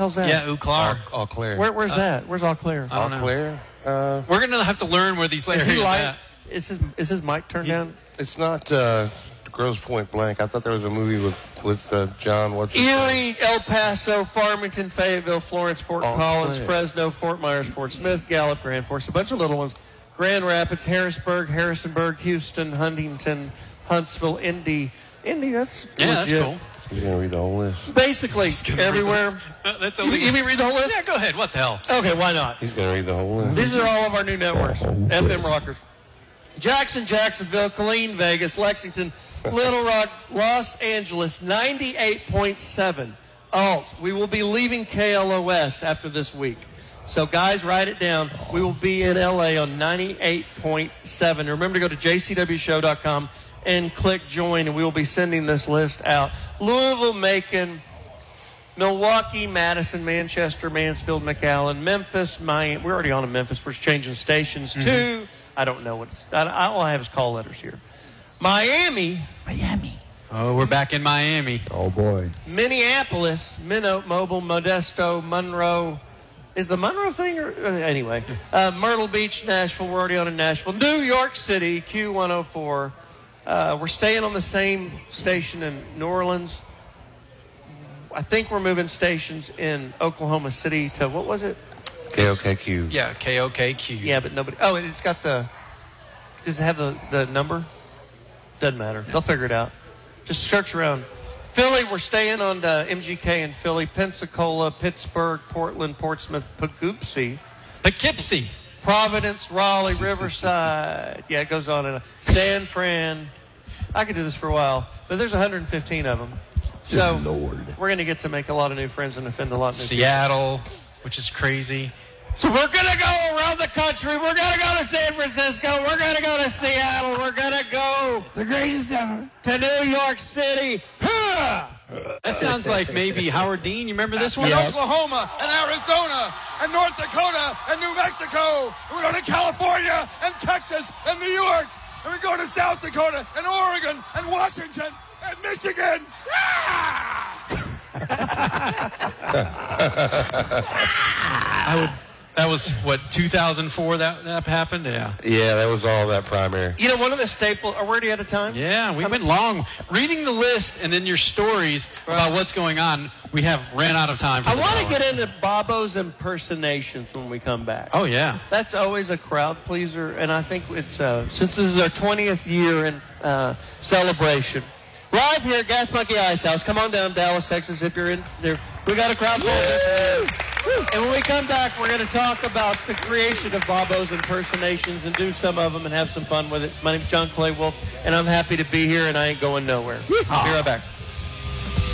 hell's that? Yeah, Eau Claire. Eau Claire. Where's that? Where's Eau Claire? I don't know. Eau Claire? We're going to have to learn where these Is he areas are light? at. Is his mic turned down? It's not Grosse Point Blank. I thought there was a movie with John. What's his name? Erie, El Paso, Farmington, Fayetteville, Florence, Fort Collins, Claire. Fresno, Fort Myers, Fort Smith, Gallup, Grand Forks, a bunch of little ones. Grand Rapids, Harrisburg, Harrisonburg, Houston, Huntington, Huntsville, Indy. Indy, that's Yeah, legit. that's cool. He's going to read the whole list. Basically, everywhere. That's You mean read the whole list? Yeah, go ahead. What the hell? Okay, why not? He's going to read the whole list. These are all of our new networks. FM Rockers. Jackson, Jacksonville, Killeen, Vegas, Lexington, Little Rock, Los Angeles, 98.7. Alt. We will be leaving KLOS after this week. So, guys, write it down. We will be in LA on 98.7. Remember to go to jcwshow.com and click join, and we will be sending this list out. Louisville, Macon, Milwaukee, Madison, Manchester, Mansfield, McAllen, Memphis, Miami. We're already on to Memphis. We're changing stations to, I don't know all I have is call letters here. Miami. Oh, we're back in Miami. Oh, boy. Minneapolis, Minot, Mobile, Modesto, Monroe. Is the Monroe thing? Anyway. Myrtle Beach, Nashville. We're already on in Nashville. New York City, Q104. We're staying on the same station in New Orleans. I think we're moving stations in Oklahoma City to, what was it? KOKQ. Yeah, KOKQ. Yeah, but nobody. Oh, it's got the. Does it have the number? Doesn't matter. They'll figure it out. Just search around. Philly, we're staying on MGK in Philly. Pensacola, Pittsburgh, Portland, Portsmouth, Poughkeepsie. Poughkeepsie. Providence, Raleigh, Riverside. Yeah, it goes on and on. San Fran. I could do this for a while, but there's 115 of them. So we're going to get to make a lot of new friends and offend a lot of new Seattle, which is crazy. So we're going to go around the country. We're going to go to San Francisco. We're going to go to Seattle. We're going to go The greatest ever. to New York City. That sounds like maybe Howard Dean. You remember this one? And Oklahoma and Arizona and North Dakota and New Mexico. And we go to California and Texas and New York. And we go to South Dakota and Oregon and Washington and Michigan. That was, what, 2004 that happened? Yeah. Yeah, that was all that primary. You know, one of the staples. Are we already out of time? Yeah, we went long. Reading the list and then your stories about what's going on, we ran out of time for I this want to hour. get into Bobo's impersonations when we come back. Oh, yeah. That's always a crowd pleaser, and I think it's since this is our 20th year in celebration. Live here at Gas Monkey Ice House. Come on down, Dallas, Texas, if you're in there. We got a crowd pleaser. And when we come back, we're going to talk about the creation of Bobo's impersonations and do some of them and have some fun with it. My name's John Clay Wolf, and I'm happy to be here, and I ain't going nowhere. Be right back.